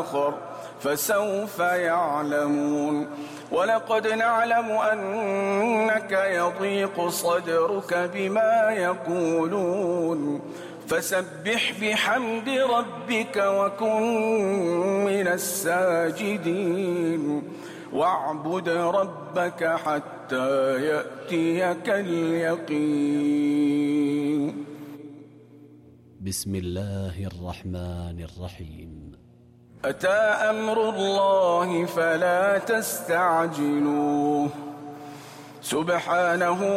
آخر فسوف يعلمون ولقد نعلم أنك يضيق صدرك بما يقولون فسبح بحمد ربك وكن من الساجدين واعبد ربك حتى يأتيك اليقين. بسم الله الرحمن الرحيم. أتى أمر الله فلا تستعجلوه سبحانه